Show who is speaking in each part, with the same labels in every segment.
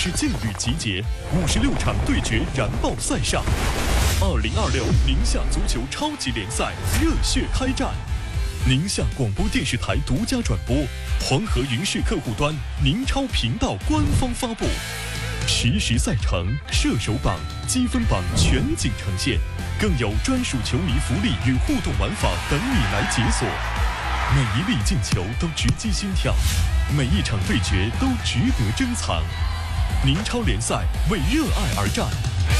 Speaker 1: 支劲旅集结，56场对决燃爆赛上。2026宁夏足球超级联赛热血开战，宁夏广播电视台独家转播，黄河云视客户端宁超频道官方发布，实时赛程、射手榜、积分榜全景呈现，更有专属球迷福利与互动玩法等你来解锁。每一粒进球都直击心跳，每一场对决都值得珍藏。宁超联赛为热爱而战，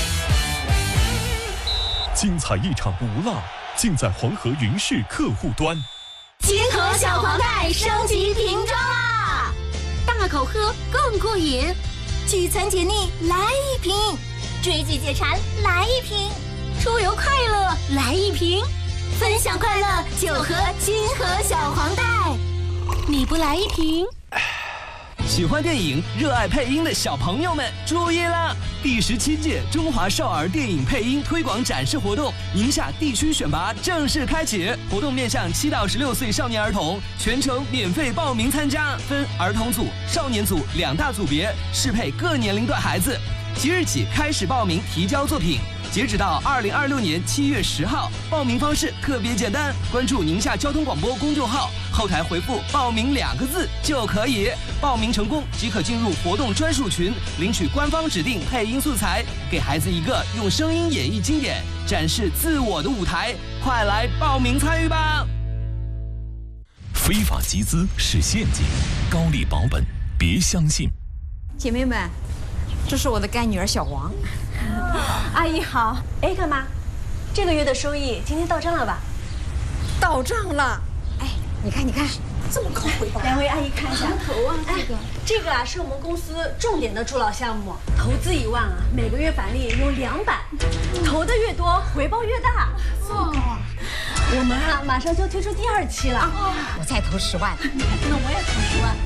Speaker 1: 精彩一场不落，尽在黄河云视客户端。
Speaker 2: 金河小黄袋升级瓶装啦！大口喝更过瘾，聚餐解腻来一瓶，追剧解馋来一瓶，出游快乐来一瓶，分享快乐就喝金河小黄袋。你不来一瓶？
Speaker 3: 喜欢电影、热爱配音的小朋友们注意了！第17届中华少儿电影配音推广展示活动宁夏地区选拔正式开启，活动面向7到16岁少年儿童，全程免费报名参加，分儿童组、少年组2大组别，适配各年龄段孩子。即日起开始报名提交作品，截止到2026年7月10号。报名方式特别简单，关注宁夏交通广播公众号，后台回复报名2个字就可以。报名成功即可进入活动专属群，领取官方指定配音素材，给孩子一个用声音演绎经典、展示自我的舞台。快来报名参与吧！
Speaker 4: 非法集资是陷阱，高利保本别相信。
Speaker 5: 姐妹们，这是我的干女儿小王。
Speaker 6: 阿姨好。哎，干妈，这个月的收益今天到账了吧？
Speaker 5: 到账了。哎，你看，这么高回报。
Speaker 6: 两位阿姨看一下头啊，这个啊是我们公司重点的助老项目，投资1万啊，每个月返利有200，投的越多回报越大。
Speaker 5: 这么高啊！
Speaker 6: 我们啊马上就要推出第2期了。
Speaker 5: 我再投10万。
Speaker 6: 那我也投10万。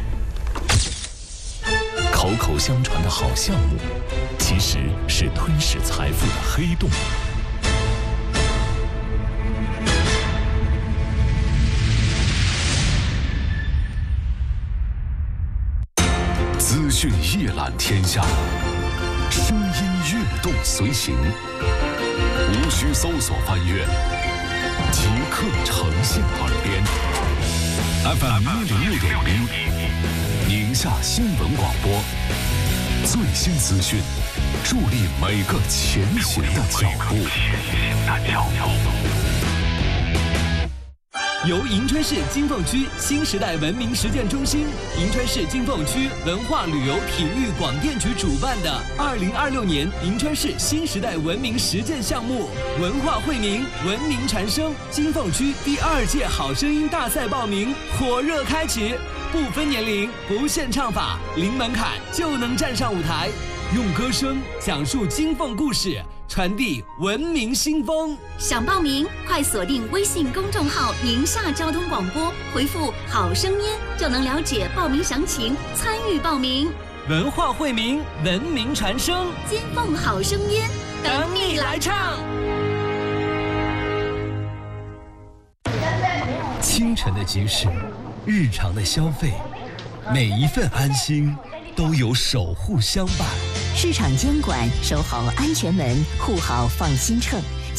Speaker 4: 口口相传的好项目，其实是吞噬财富的黑洞。资讯一览天下，声音跃动随行，无需搜索翻阅，即刻呈现耳边。FM 106.1，宁夏新闻广播，最新资讯，助力每个前行的脚步。
Speaker 3: 由银川市金凤区新时代文明实践中心、银川市金凤区文化旅游体育广电局主办的2026年银川市新时代文明实践项目“文化惠民，文明传声”金凤区第2届好声音大赛报名火热开启，不分年龄，不限唱法，零门槛就能站上舞台，用歌声讲述金凤故事，传递文明新风。
Speaker 2: 想报名，快锁定微信公众号“宁夏交通广播”，回复“好声音”就能了解报名详情，参与报名。
Speaker 3: 文化惠民，文明传声，
Speaker 2: 金凤好声音，
Speaker 3: 等你来唱。清晨的集市，日常的消费，每一份安心都有守护相伴。
Speaker 7: 市场监管，守好安全门，护好放心秤，